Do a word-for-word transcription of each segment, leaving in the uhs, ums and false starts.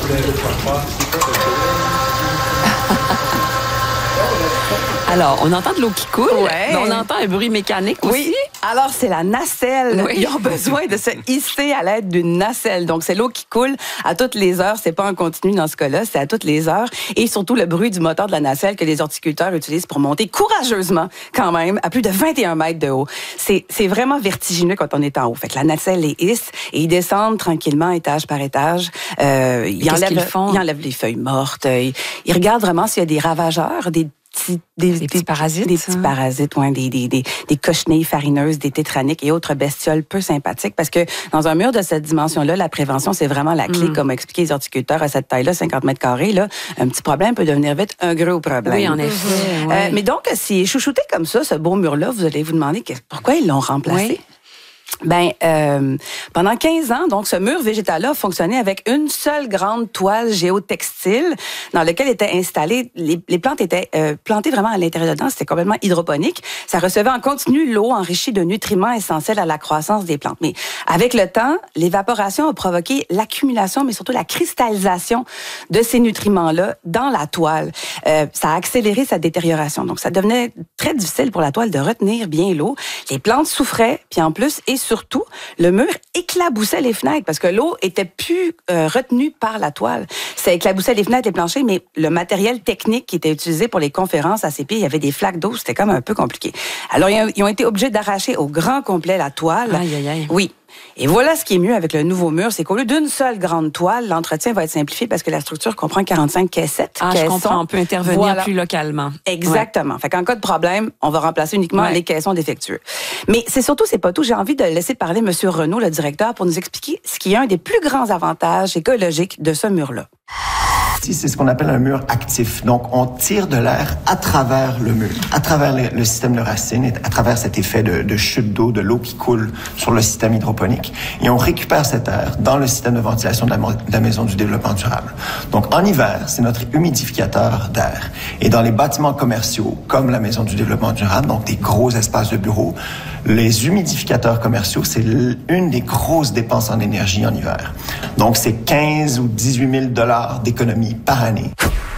Alors, on entend de l'eau qui coule, ouais. mais on entend un bruit mécanique aussi. Oui, alors c'est la nacelle. Oui. Ils ont besoin de se hisser à l'aide d'une nacelle. Donc, c'est l'eau qui coule à toutes les heures. C'est pas en continu dans ce cas-là, c'est à toutes les heures. Et surtout, le bruit du moteur de la nacelle que les horticulteurs utilisent pour monter courageusement, quand même, à plus de vingt et un mètres de haut. C'est, c'est vraiment vertigineux quand on est en haut. Fait que la nacelle les hisse et ils descendent tranquillement, étage par étage. Euh, ils, enlèvent, qu'ils font? ils enlèvent les feuilles mortes. Ils, ils regardent vraiment s'il y a des ravageurs, des Des, des, des petits parasites. Des petits parasites, ouais, des, des, des, des cochenilles farineuses, des tétraniques et autres bestioles peu sympathiques. Parce que dans un mur de cette dimension-là, la prévention, c'est vraiment la clé, mm. comme expliqué les horticulteurs à cette taille-là, cinquante mètres carrés. Là, un petit problème peut devenir vite un gros problème. Oui, en effet. Mm-hmm. Ouais. Euh, mais donc, si chouchouté comme ça, ce beau mur-là, vous allez vous demander pourquoi ils l'ont remplacé. Oui. Ben, euh, pendant quinze ans, donc, ce mur végétal-là fonctionnait avec une seule grande toile géotextile dans laquelle étaient installées, les, les plantes étaient euh, plantées vraiment à l'intérieur dedans, c'était complètement hydroponique. Ça recevait en continu l'eau enrichie de nutriments essentiels à la croissance des plantes. Mais avec le temps, l'évaporation a provoqué l'accumulation, mais surtout la cristallisation de ces nutriments-là dans la toile. Euh, ça a accéléré sa détérioration. Donc, ça devenait très difficile pour la toile de retenir bien l'eau. Les plantes souffraient, puis en plus, et surtout, le mur éclaboussait les fenêtres parce que l'eau était plus euh, retenue par la toile. Ça éclaboussait les fenêtres, les planchers, mais le matériel technique qui était utilisé pour les conférences à ses pieds, il y avait des flaques d'eau, c'était comme un peu compliqué. Alors, ils ont été obligés d'arracher au grand complet la toile. Aïe, aïe, aïe. Oui. Et voilà ce qui est mieux avec le nouveau mur, c'est qu'au lieu d'une seule grande toile, l'entretien va être simplifié parce que la structure comprend quarante-cinq caissettes. Ah, je comprends, on peut intervenir voilà. plus localement. Exactement. Ouais. Fait qu'en cas de problème, on va remplacer uniquement ouais. les caissons défectueux. Mais c'est surtout, c'est pas tout. J'ai envie de laisser parler M. Renaud, le directeur, pour nous expliquer ce qui est un des plus grands avantages écologiques de ce mur-là. C'est ce qu'on appelle un mur actif. Donc, on tire de l'air à travers le mur, à travers le, le système de racines, et à travers cet effet de, de chute d'eau, de l'eau qui coule sur le système hydroponique. Et on récupère cet air dans le système de ventilation de la, de la Maison du développement durable. Donc, en hiver, c'est notre humidificateur d'air. Et dans les bâtiments commerciaux, comme la Maison du développement durable, donc des gros espaces de bureaux, les humidificateurs commerciaux, c'est une des grosses dépenses en énergie en hiver. Donc, c'est quinze ou dix-huit mille dollars d'économie par année.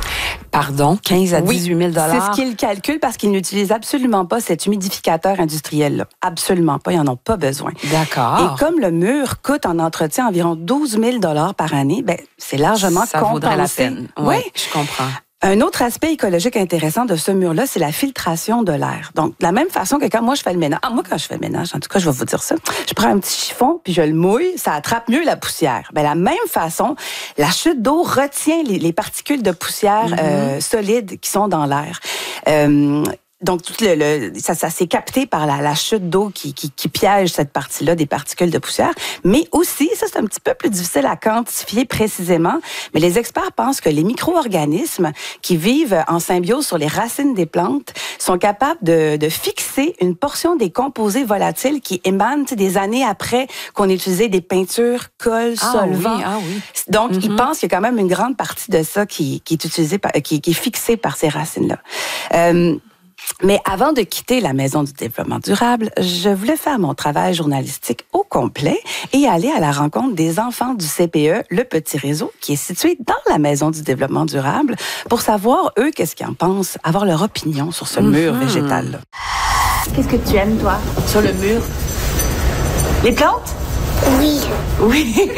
Pardon, quinze à dix-huit mille dollars. Oui, c'est ce qu'ils calculent parce qu'ils n'utilisent absolument pas cet humidificateur industriel-là. Absolument pas, ils n'en ont pas besoin. D'accord. Et comme le mur coûte en entretien environ douze mille dollars par année, ben c'est largement ça compensé. vaudrait la peine. Oui, ouais, je comprends. Un autre aspect écologique intéressant de ce mur-là, c'est la filtration de l'air. Donc, de la même façon que quand moi je fais le ménage, ah, moi quand je fais le ménage, en tout cas, je vais vous dire ça, je prends un petit chiffon, puis je le mouille, ça attrape mieux la poussière. Ben, la même façon, la chute d'eau retient les, les particules de poussière mm-hmm. euh, solides qui sont dans l'air. Euh, Donc, tout le, le, ça, ça s'est capté par la, la chute d'eau qui, qui, qui piège cette partie-là des particules de poussière. Mais aussi, ça, c'est un petit peu plus difficile à quantifier précisément, mais les experts pensent que les micro-organismes qui vivent en symbiose sur les racines des plantes sont capables de, de fixer une portion des composés volatiles qui émanent des années après qu'on ait utilisé des peintures, colle, ah, solvants. Oui, ah oui. Donc, mm-hmm. ils pensent qu'il y a quand même une grande partie de ça qui, qui est utilisée, par, qui, qui est fixée par ces racines-là. Euh, Mais avant de quitter la Maison du développement durable, je voulais faire mon travail journalistique au complet et aller à la rencontre des enfants du C P E, le petit réseau, qui est situé dans la Maison du développement durable, pour savoir, eux, qu'est-ce qu'ils en pensent, avoir leur opinion sur ce mm-hmm. mur végétal-là. Qu'est-ce que tu aimes, toi, sur le mur? Les plantes? Oui. Oui.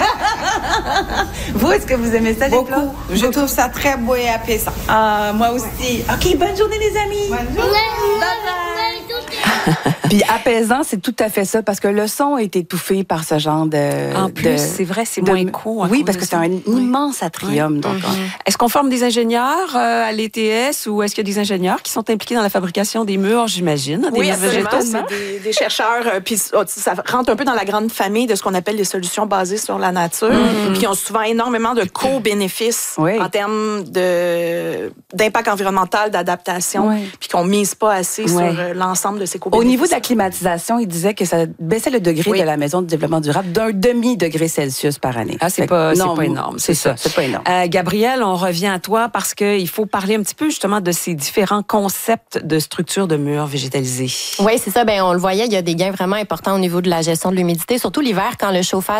Vous, est-ce que vous aimez ça, les Beaucoup. plantes? Je trouve ça très beau et apaisant. Ah, moi aussi. OK, bonne journée, les amis. Bonne journée. Ouais, Bye-bye. Puis apaisant, c'est tout à fait ça, parce que le son est étouffé par ce genre de... En plus, de, c'est vrai, c'est de, moins écho. Oui, parce que c'est un oui. immense atrium. Oui. Donc, mm-hmm. Est-ce qu'on forme des ingénieurs euh, à l'E T S ou est-ce qu'il y a des ingénieurs qui sont impliqués dans la fabrication des murs, j'imagine? Des oui, murs absolument. végétaux, C'est des, des chercheurs, euh, puis oh, ça rentre un peu dans la grande famille de ce qu'on appelle les solutions basées sur la nature, mm-hmm. puis qui ont souvent énormément de co-bénéfices oui. en termes de, d'impact environnemental, d'adaptation, oui. puis qu'on ne mise pas assez oui. sur euh, l'ensemble de ces co-bénéfices. Au niveau de la climatisation, il disait que ça baissait le degré oui. de la Maison du développement durable d'un demi-degré Celsius par année. Ah, c'est pas, non, c'est pas énorme. C'est, c'est ça, c'est pas énorme. Euh, Gabrielle, on revient à toi parce qu'il faut parler un petit peu justement de ces différents concepts de structure de murs végétalisés. Oui, c'est ça. Ben, on le voyait, il y a des gains vraiment importants au niveau de la gestion de l'humidité, surtout l'hiver quand le chauffage